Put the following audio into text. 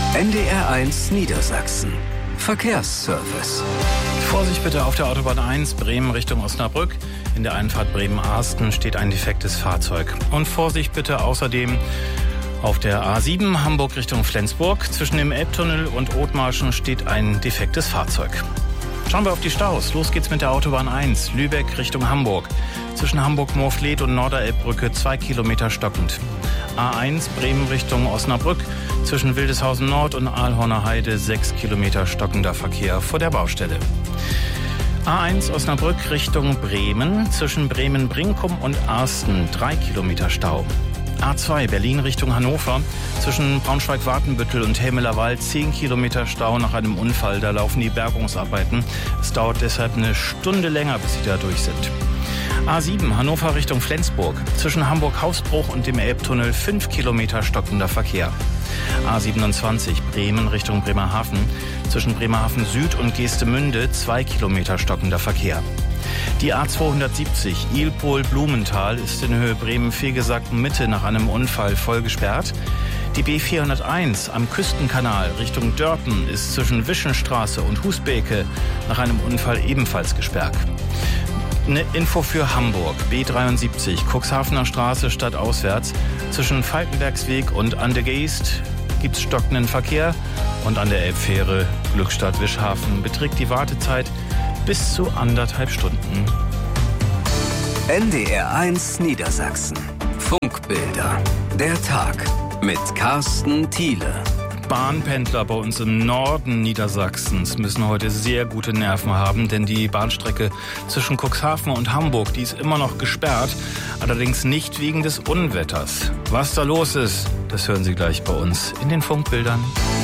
NDR1 Niedersachsen. Verkehrsservice. Vorsicht bitte auf der Autobahn 1, Bremen Richtung Osnabrück. In der Einfahrt Bremen-Arsten steht ein defektes Fahrzeug. Und Vorsicht bitte außerdem auf der A7 Hamburg Richtung Flensburg. Zwischen dem Elbtunnel und Othmarschen steht ein defektes Fahrzeug. Schauen wir auf die Staus. Los geht's mit der Autobahn 1, Lübeck Richtung Hamburg. Zwischen Hamburg-Moorfleet und Norderelbbrücke 2 Kilometer stockend. A1 Bremen Richtung Osnabrück. Zwischen Wildeshausen Nord und Aalhorner Heide 6 Kilometer stockender Verkehr vor der Baustelle. A1 Osnabrück Richtung Bremen. Zwischen Bremen-Brinkum und Arsten 3 Kilometer Stau. A2 Berlin Richtung Hannover. Zwischen Braunschweig-Wartenbüttel und Helmelerwald 10 Kilometer Stau nach einem Unfall. Da laufen die Bergungsarbeiten. Es dauert deshalb eine Stunde länger, bis sie da durch sind. A7 Hannover Richtung Flensburg. Zwischen Hamburg-Hausbruch und dem Elbtunnel 5 Kilometer stockender Verkehr. A27 Bremen Richtung Bremerhaven. Zwischen Bremerhaven Süd und Geestemünde 2 Kilometer stockender Verkehr. Die A270 Ilpol-Blumenthal ist in Höhe Bremen-Fegesack-Mitte nach einem Unfall voll gesperrt. Die B401 am Küstenkanal Richtung Dörten ist zwischen Wischenstraße und Husbeke nach einem Unfall ebenfalls gesperrt. Eine Info für Hamburg. B73 Cuxhavener Straße stadtauswärts. Zwischen Falkenbergsweg und an der Geest gibt es stockenden Verkehr. Und an der Elbfähre Glückstadt-Wischhafen beträgt die Wartezeit bis zu 1,5 Stunden. NDR1 Niedersachsen. Funkbilder. Der Tag mit Carsten Thiele. Bahnpendler bei uns im Norden Niedersachsens müssen heute sehr gute Nerven haben, denn die Bahnstrecke zwischen Cuxhaven und Hamburg, die ist immer noch gesperrt, allerdings nicht wegen des Unwetters. Was da los ist, das hören Sie gleich bei uns in den Funkbildern.